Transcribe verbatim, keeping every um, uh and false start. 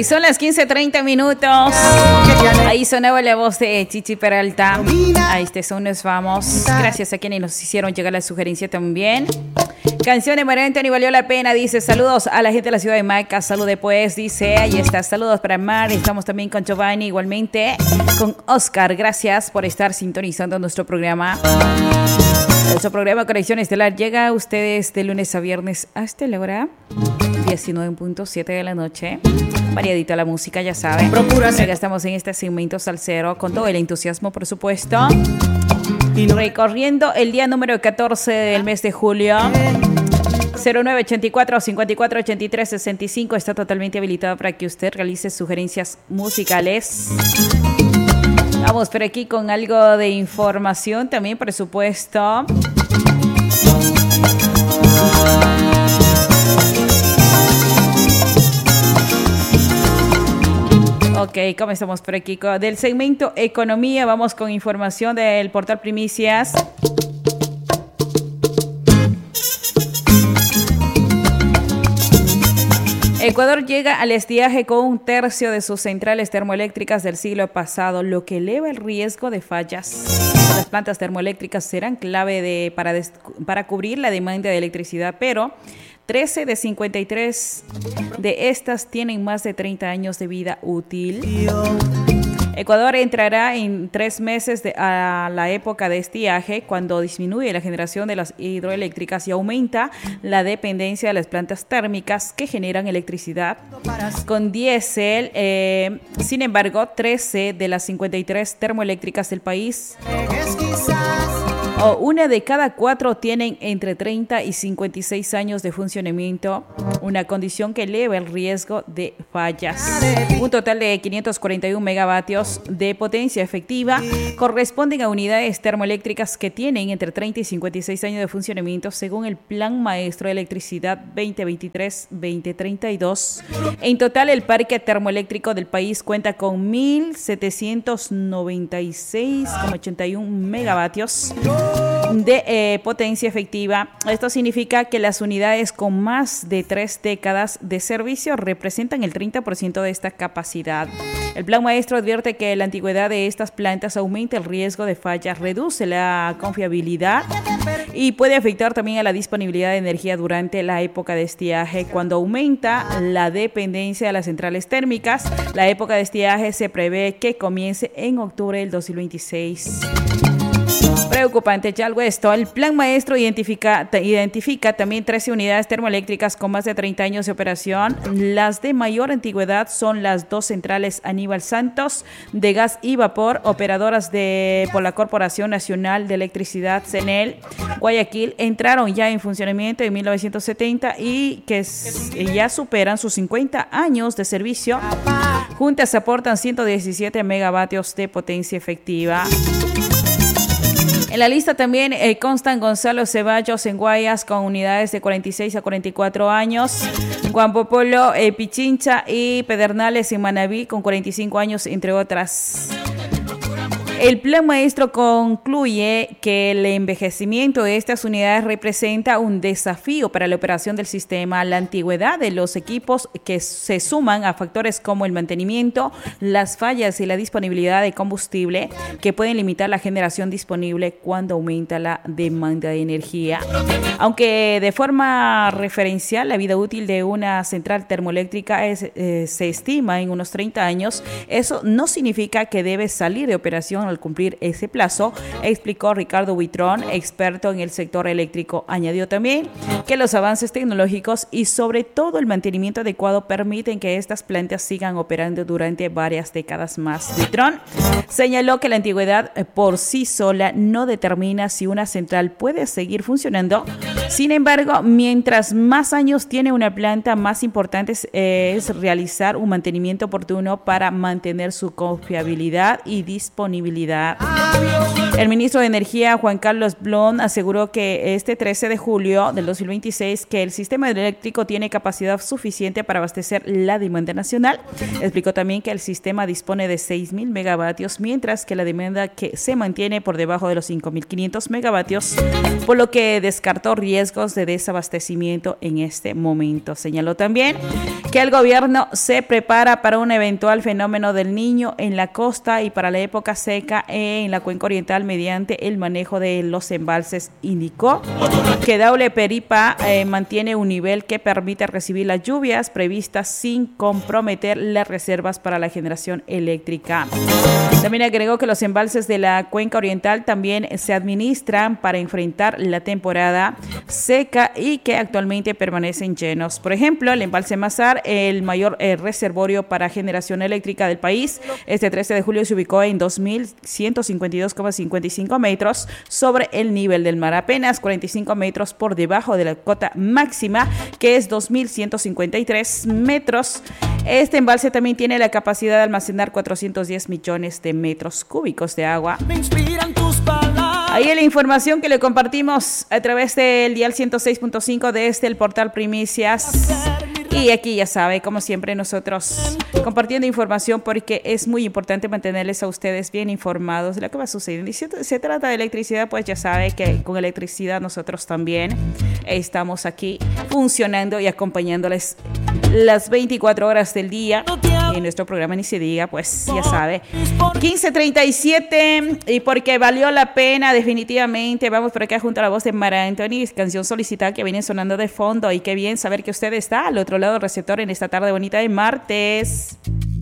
son las quince treinta minutos. Ahí sonaba la voz de Chichi Peralta. A este son nos vamos. Gracias a quienes nos hicieron llegar la sugerencia también. Canción de María Anthony, valió la pena. Dice, saludos a la gente de la ciudad de Maca. Salud después, dice, ahí está. Saludos para Mar. Estamos también con Giovanni, igualmente con Oscar. Gracias por estar sintonizando nuestro programa. Nuestro programa Conexión Estelar llega a ustedes de lunes a viernes hasta la hora diecinueve punto siete de la noche. Variadita la música, ya saben. Procura ser. Estamos en este segmento salsero con todo el entusiasmo, por supuesto. Y recorriendo el día número catorce del mes de julio. cero nueve ochenta y cuatro, cincuenta y cuatro, ochenta y tres, sesenta y cinco está totalmente habilitado para que usted realice sugerencias musicales. Vamos por aquí con algo de información también, por supuesto. Ok, comenzamos por aquí. Del segmento Economía, vamos con información del portal Primicias. Ecuador llega al estiaje con un tercio de sus centrales termoeléctricas del siglo pasado, lo que eleva el riesgo de fallas. Las plantas termoeléctricas serán clave de, para, des, para cubrir la demanda de electricidad, pero trece de cincuenta y tres de estas tienen más de treinta años de vida útil. Ecuador entrará en tres meses de, a la época de estiaje, cuando disminuye la generación de las hidroeléctricas y aumenta la dependencia de las plantas térmicas que generan electricidad con diésel. Eh, sin embargo, trece de las cincuenta y tres termoeléctricas del país, o una de cada cuatro, tienen entre treinta y cincuenta y seis años de funcionamiento, una condición que eleva el riesgo de fallas. Un total de quinientos cuarenta y uno megavatios de potencia efectiva corresponden a unidades termoeléctricas que tienen entre treinta y cincuenta y seis años de funcionamiento, según el Plan Maestro de Electricidad veinte veintitrés veinte treinta y dos. En total, el parque termoeléctrico del país cuenta con mil setecientos noventa y seis coma ochenta y uno megavatios de eh, potencia efectiva. Esto significa que las unidades con más de tres décadas de servicio representan el treinta por ciento de esta capacidad. El Plan Maestro advierte que la antigüedad de estas plantas aumenta el riesgo de fallas, reduce la confiabilidad y puede afectar también a la disponibilidad de energía durante la época de estiaje. Cuando aumenta la dependencia de las centrales térmicas, la época de estiaje se prevé que comience en octubre del dos mil veintiséis. Preocupante ya algo esto. El Plan Maestro identifica, identifica también trece unidades termoeléctricas con más de treinta años de operación. Las de mayor antigüedad son las dos centrales Aníbal Santos de gas y vapor, operadoras de, por la Corporación Nacional de Electricidad, CENEL, Guayaquil. Entraron ya en funcionamiento en mil novecientos setenta y que ya superan sus cincuenta años de servicio. Juntas aportan ciento diecisiete megavatios de potencia efectiva. En la lista también eh, constan Gonzalo Ceballos en Guayas con unidades de cuarenta y seis a cuarenta y cuatro años, Juan Popolo, eh, Pichincha y Pedernales en Manabí con cuarenta y cinco años, entre otras. El Plan Maestro concluye que el envejecimiento de estas unidades representa un desafío para la operación del sistema. La antigüedad de los equipos, que se suman a factores como el mantenimiento, las fallas y la disponibilidad de combustible, que pueden limitar la generación disponible cuando aumenta la demanda de energía. Aunque de forma referencial la vida útil de una central termoeléctrica es, eh, se estima en unos treinta años, eso no significa que debe salir de operación al cumplir ese plazo, explicó Ricardo Buitrón, experto en el sector eléctrico. Añadió también que los avances tecnológicos y sobre todo el mantenimiento adecuado permiten que estas plantas sigan operando durante varias décadas más. Buitrón señaló que la antigüedad por sí sola no determina si una central puede seguir funcionando. Sin embargo, mientras más años tiene una planta, más importante es, eh, es realizar un mantenimiento oportuno para mantener su confiabilidad y disponibilidad. El ministro de Energía, Juan Carlos Blon, aseguró que este trece de julio del dos mil veintiséis que el sistema eléctrico tiene capacidad suficiente para abastecer la demanda nacional. Explicó también que el sistema dispone de seis mil megavatios, mientras que la demanda que se mantiene por debajo de los cinco mil quinientos megavatios, por lo que descartó riesgos de desabastecimiento en este momento. Señaló también que el gobierno se prepara para un eventual fenómeno del Niño en la costa y para la época seca en la cuenca oriental mediante el manejo de los embalses. Indicó que Daule Peripa eh, mantiene un nivel que permite recibir las lluvias previstas sin comprometer las reservas para la generación eléctrica. También agregó que los embalses de la cuenca oriental también se administran para enfrentar la temporada seca y que actualmente permanecen llenos. Por ejemplo, el embalse Mazar, el mayor eh, reservorio para generación eléctrica del país, este trece de julio se ubicó en dos mil ciento cincuenta y dos coma cincuenta y cinco metros sobre el nivel del mar, apenas cuarenta y cinco metros por debajo de la cota máxima, que es dos mil ciento cincuenta y tres metros. Este embalse también tiene la capacidad de almacenar cuatrocientos diez millones de metros cúbicos de agua. Me inspiran tus palabras. Ahí es la información que le compartimos a través del dial ciento seis punto cinco desde el portal Primicias. Y aquí ya sabe, como siempre, nosotros compartiendo información porque es muy importante mantenerles a ustedes bien informados de lo que va sucediendo. Y si se trata de electricidad, pues ya sabe que con electricidad nosotros también estamos aquí funcionando y acompañándoles las veinticuatro horas del día. Y en nuestro programa ni se diga, pues ya sabe, quince treinta y siete, y porque valió la pena definitivamente. Vamos por acá junto a la voz de Mara Anthony, canción solicitada que viene sonando de fondo. Y qué bien saber que usted está al otro lado del receptor en esta tarde bonita de martes.